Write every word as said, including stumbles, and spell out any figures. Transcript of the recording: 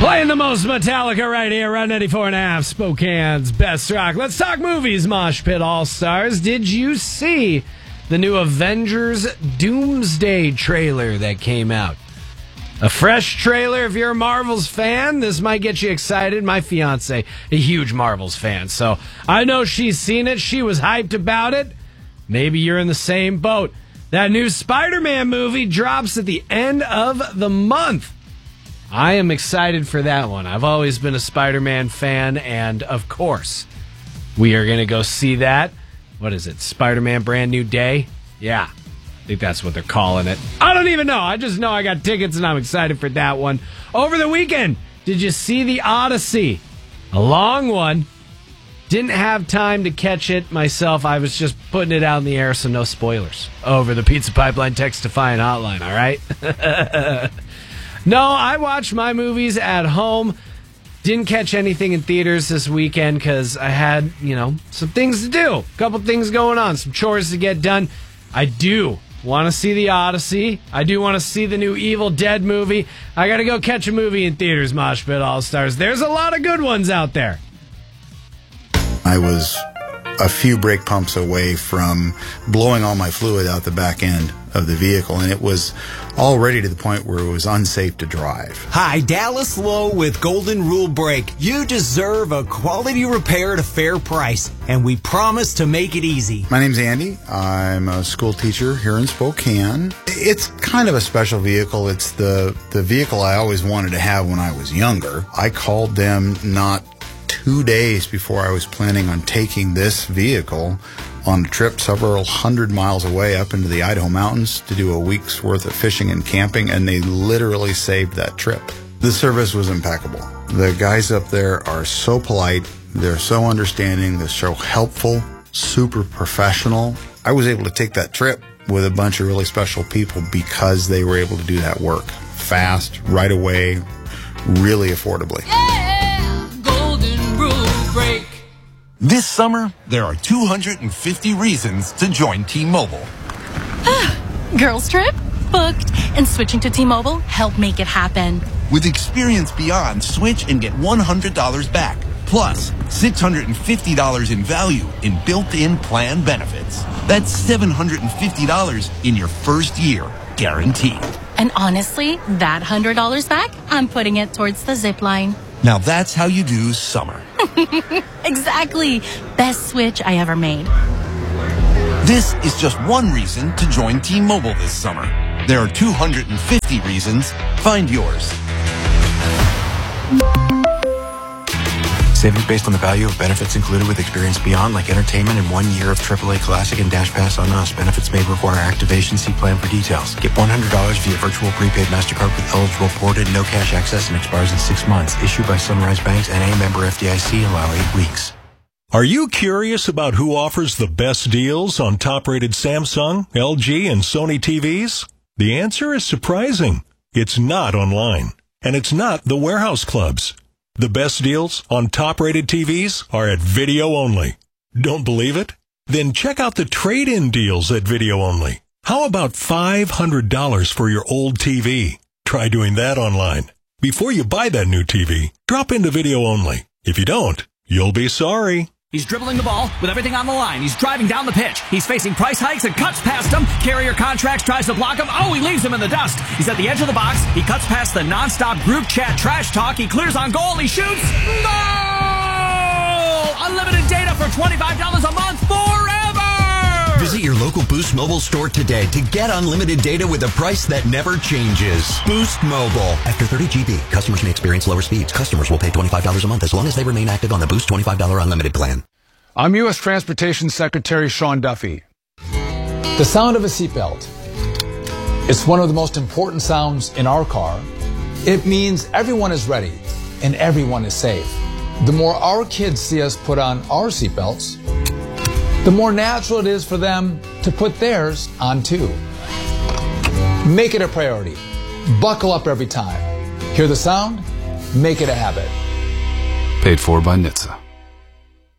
Playing the most Metallica right here on ninety-four and a half, Spokane's best rock. Let's talk movies, Mosh Pit All-Stars. Did you see the new Avengers Doomsday trailer that came out? A fresh trailer. If you're a Marvels fan, this might get you excited. My fiance, a huge Marvels fan, so I know she's seen it. She was hyped about it. Maybe you're in the same boat. That new Spider-Man movie drops at the end of the month. I am excited for that one. I've always been a Spider-Man fan, and of course, we are going to go see that. What is it? Spider-Man Brand New Day? Yeah, I think that's what they're calling it. I don't even know. I just know I got tickets, and I'm excited for that one. Over the weekend, did you see The Odyssey? A long one. Didn't have time to catch it myself. I was just putting it out in the air, so no spoilers. Over the Pizza Pipeline Text-Defying hotline, all right? No, I watched my movies at home. Didn't catch anything in theaters this weekend because I had, you know, some things to do. A couple things going on, some chores to get done. I do want to see The Odyssey. I do want to see the new Evil Dead movie. I got to go catch a movie in theaters, Mosh Pit All-Stars. There's a lot of good ones out there. I was a few brake pumps away from blowing all my fluid out the back end of the vehicle, and it was already to the point where it was unsafe to drive. Hi, Dallas Lowe with Golden Rule Brake. You deserve a quality repair at a fair price, and we promise to make it easy. My name's Andy. I'm a school teacher here in Spokane. It's kind of a special vehicle. It's the, the vehicle I always wanted to have when I was younger. I called them not two days before I was planning on taking this vehicle on a trip several hundred miles away up into the Idaho mountains to do a week's worth of fishing and camping, and they literally saved that trip. The service was impeccable. The guys up there are so polite, they're so understanding, they're so helpful, super professional. I was able to take that trip with a bunch of really special people because they were able to do that work fast, right away, really affordably. Yeah! Golden Rule Break. This summer, there are two hundred fifty reasons to join T-Mobile. Girls trip? Booked. And switching to T-Mobile helped make it happen. With Experience Beyond, switch and get one hundred dollars back. Plus, six hundred fifty dollars in value in built-in plan benefits. That's seven hundred fifty dollars in your first year, guaranteed. And honestly, that one hundred dollars back, I'm putting it towards the zip line. Now that's how you do summer. Exactly. Best switch I ever made. This is just one reason to join T-Mobile this summer. There are two hundred fifty reasons. Find yours. Savings based on the value of benefits included with Experience Beyond, like entertainment and one year of triple A Classic and Dash Pass on us. Benefits may require activation. See plan for details. Get one hundred dollars via virtual prepaid MasterCard with eligible ported, no cash access, and expires in six months. Issued by Sunrise Banks, N A member F D I C. Allow eight weeks. Are you curious about who offers the best deals on top-rated Samsung, L G, and Sony T Vs? The answer is surprising. It's not online, and it's not the warehouse clubs. The best deals on top-rated T Vs are at Video Only. Don't believe it? Then check out the trade-in deals at Video Only. How about five hundred dollars for your old T V? Try doing that online. Before you buy that new T V, drop into Video Only. If you don't, you'll be sorry. He's dribbling the ball with everything on the line. He's driving down the pitch. He's facing price hikes and cuts past him. Carrier Contracts tries to block him. Oh, he leaves him in the dust. He's at the edge of the box. He cuts past the nonstop group chat trash talk. He clears on goal. He shoots. Goal! Unlimited data for twenty-five dollars a month forever! Visit your local Boost Mobile store today to get unlimited data with a price that never changes. Boost Mobile. After thirty G B, customers may experience lower speeds. Customers will pay twenty-five dollars a month as long as they remain active on the Boost twenty-five dollars unlimited plan. I'm U S Transportation Secretary Sean Duffy. The sound of a seatbelt. It's one of the most important sounds in our car. It means everyone is ready and everyone is safe. The more our kids see us put on our seatbelts, the more natural it is for them to put theirs on too. Make it a priority. Buckle up every time. Hear the sound? Make it a habit. Paid for by N H T S A.